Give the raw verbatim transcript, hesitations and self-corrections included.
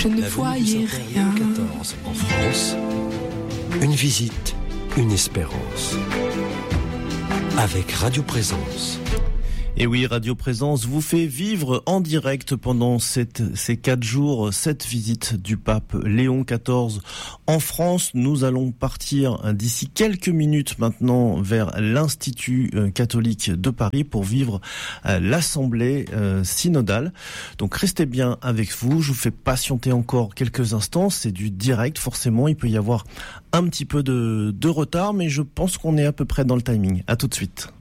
Je ne voyais rien. quatorze en France, une visite, une espérance. Avec Radio Présence. Et oui, Radio Présence vous fait vivre en direct pendant cette, ces quatre jours, cette visite du pape Léon quatorze en France. Nous allons partir d'ici quelques minutes maintenant vers l'Institut catholique de Paris pour vivre l'Assemblée synodale. Donc restez bien avec vous, je vous fais patienter encore quelques instants, c'est du direct forcément, il peut y avoir un petit peu de, de retard, mais je pense qu'on est à peu près dans le timing. À tout de suite.